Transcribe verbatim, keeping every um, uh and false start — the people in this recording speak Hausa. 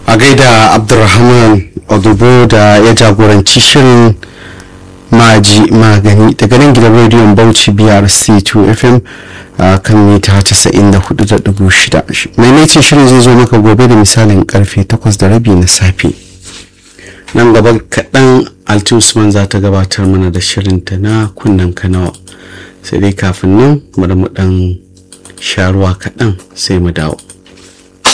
a gaida Abdulrahman Odubo da ya jagoranci shirin maji magani daga nan gidan rediyon Bauchi B R C two F M a kan mita casa'in da hudu da ɗigo shida. Maimaitin shirin zai zo maka gobe da misalin karfe takwas da rabi na safe. Nan gaba kaɗan Alti Usman za ta gabatar mana da shirinta na kunnen kanawa. Sai dai kafin nan bari mu ɗan sharuwa kaɗan sai mu dawo.